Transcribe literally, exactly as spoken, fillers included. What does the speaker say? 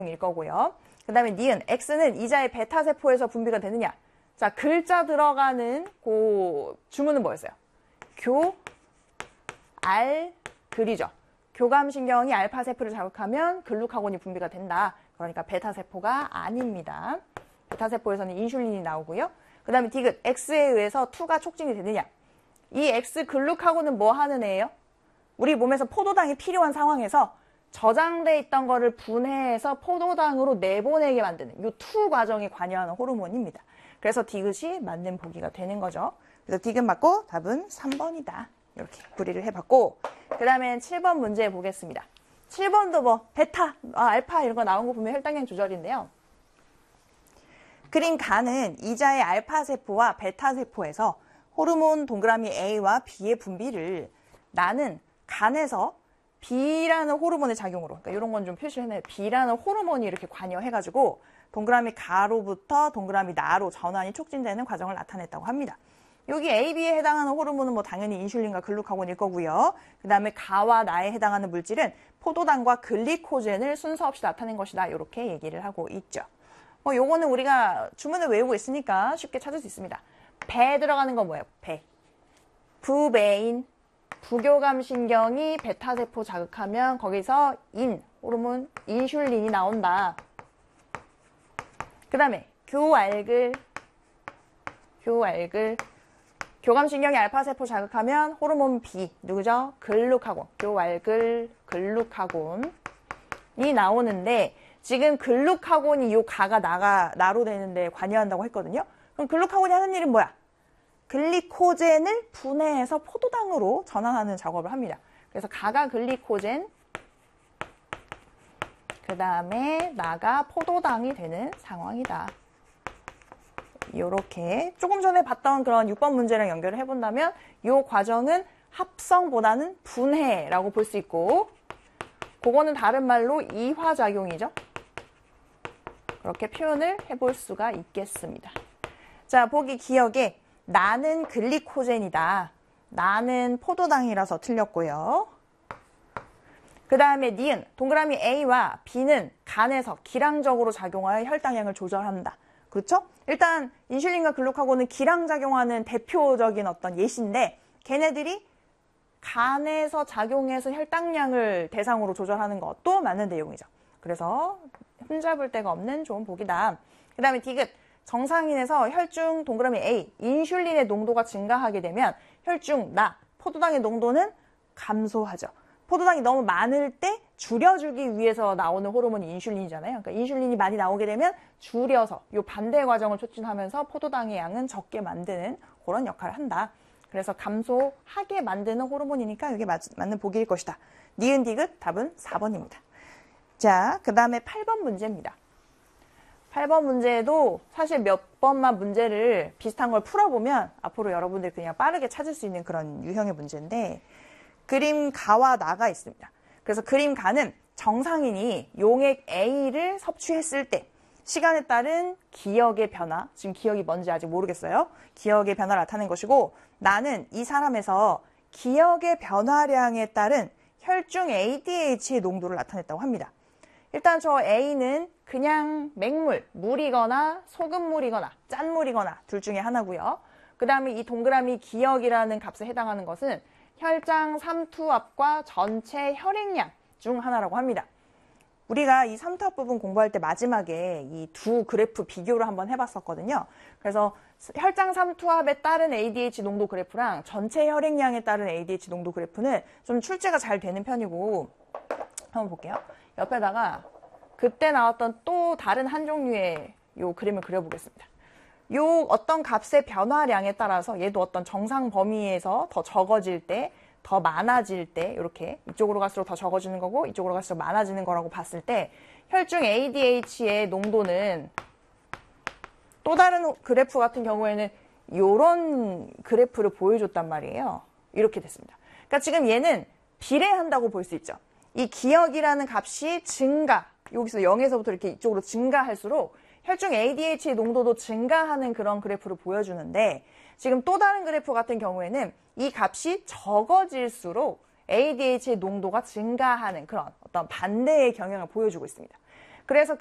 일 거고요. 그 다음에 니은, X는 이자의 베타 세포에서 분비가 되느냐. 자, 글자 들어가는 그 주문은 뭐였어요? 교, 알, 글이죠. 교감신경이 알파 세포를 자극하면 글루카곤이 분비가 된다. 그러니까 베타 세포가 아닙니다. 베타 세포에서는 인슐린이 나오고요. 그 다음에 디귿, X에 의해서 이가 촉진이 되느냐. 이 X 글루카곤은 뭐 하는 애예요? 우리 몸에서 포도당이 필요한 상황에서 저장돼 있던 거를 분해해서 포도당으로 내보내게 만드는 이 이 과정에 관여하는 호르몬입니다. 그래서 디귿이 맞는 보기가 되는 거죠. 그래서 디귿 맞고 답은 삼 번이다. 이렇게 구리를 해봤고, 그 다음엔 칠 번 문제 보겠습니다. 칠 번도 뭐 베타, 아, 알파 이런 거 나온 거 보면 혈당량 조절인데요. 그림 가는 이자의 알파 세포와 베타 세포에서 호르몬 동그라미 A와 B의 분비를 나는 간에서 B라는 호르몬의 작용으로, 그러니까 이런 건 좀 표시를 해놔요. B라는 호르몬이 이렇게 관여해가지고 동그라미 가로부터 동그라미 나로 전환이 촉진되는 과정을 나타냈다고 합니다. 여기 A, B에 해당하는 호르몬은 뭐 당연히 인슐린과 글루카곤일 거고요. 그 다음에 가와 나에 해당하는 물질은 포도당과 글리코젠을 순서 없이 나타낸 것이다. 이렇게 얘기를 하고 있죠. 뭐 요거는 우리가 주문을 외우고 있으니까 쉽게 찾을 수 있습니다. 배 들어가는 건 뭐예요? 배. 부배인. 부교감신경이 베타세포 자극하면 거기서 인, 호르몬 인슐린이 나온다. 그 다음에 교알글, 교알글. 교감신경이 알파세포 자극하면 호르몬 B, 누구죠? 글루카곤, 교알글, 글루카곤이 나오는데 지금 글루카곤이 요 가가 나가, 나로 되는데 관여한다고 했거든요. 그럼 글루카곤이 하는 일은 뭐야? 글리코젠을 분해해서 포도당으로 전환하는 작업을 합니다. 그래서 가가 글리코젠, 그 다음에 나가 포도당이 되는 상황이다. 요렇게 조금 전에 봤던 그런 육 번 문제랑 연결을 해본다면 이 과정은 합성보다는 분해라고 볼 수 있고, 그거는 다른 말로 이화작용이죠. 그렇게 표현을 해볼 수가 있겠습니다. 자, 보기 기억에 나는 글리코젠이다. 나는 포도당이라서 틀렸고요. 그 다음에 니은, 동그라미 A와 B는 간에서 기량적으로 작용하여 혈당량을 조절한다. 그렇죠? 일단 인슐린과 글루카곤은 기량작용하는 대표적인 어떤 예시인데 걔네들이 간에서 작용해서 혈당량을 대상으로 조절하는 것도 맞는 내용이죠. 그래서 흠잡을 데가 없는 좋은 보기다. 그 다음에 디귿, 정상인에서 혈중 동그라미 A, 인슐린의 농도가 증가하게 되면 혈중 나, 포도당의 농도는 감소하죠. 포도당이 너무 많을 때 줄여주기 위해서 나오는 호르몬이 인슐린이잖아요. 그러니까 인슐린이 많이 나오게 되면 줄여서 이 반대 과정을 촉진하면서 포도당의 양은 적게 만드는 그런 역할을 한다. 그래서 감소하게 만드는 호르몬이니까 이게 맞, 맞는 보기일 것이다. 니은 디귿 답은 사 번입니다. 자, 그 다음에 팔 번 문제입니다. 팔 번 문제도 사실 몇 번만 문제를 비슷한 걸 풀어보면 앞으로 여러분들 그냥 빠르게 찾을 수 있는 그런 유형의 문제인데, 그림 가와 나가 있습니다. 그래서 그림 가는 정상인이 용액 A를 섭취했을 때 시간에 따른 기억의 변화, 지금 기억이 뭔지 아직 모르겠어요. 기억의 변화를 나타낸 것이고, 나는 이 사람에서 기억의 변화량에 따른 혈중 에이디에이치의 농도를 나타냈다고 합니다. 일단 저 A는 그냥 맹물, 물이거나 소금물이거나 짠물이거나 둘 중에 하나고요. 그 다음에 이 동그라미 기억이라는 값에 해당하는 것은 혈장 삼투압과 전체 혈액량 중 하나라고 합니다. 우리가 이 삼투압 부분 공부할 때 마지막에 이 두 그래프 비교를 한번 해봤었거든요. 그래서 혈장 삼투압에 따른 에이디에이치 농도 그래프랑 전체 혈액량에 따른 에이디에이치 농도 그래프는 좀 출제가 잘 되는 편이고, 한번 볼게요. 옆에다가 그때 나왔던 또 다른 한 종류의 요 그림을 그려보겠습니다. 요 어떤 값의 변화량에 따라서 얘도 어떤 정상 범위에서 더 적어질 때, 더 많아질 때, 이렇게 이쪽으로 갈수록 더 적어지는 거고 이쪽으로 갈수록 많아지는 거라고 봤을 때 혈중 에이디에이치의 농도는 또 다른 그래프 같은 경우에는 이런 그래프를 보여줬단 말이에요. 이렇게 됐습니다. 그러니까 지금 얘는 비례한다고 볼 수 있죠. 이 기억이라는 값이 증가, 여기서 영에서부터 이렇게 이쪽으로 증가할수록 혈중 에이디에이치의 농도도 증가하는 그런 그래프를 보여주는데, 지금 또 다른 그래프 같은 경우에는 이 값이 적어질수록 에이디에이치의 농도가 증가하는 그런 어떤 반대의 경향을 보여주고 있습니다. 그래서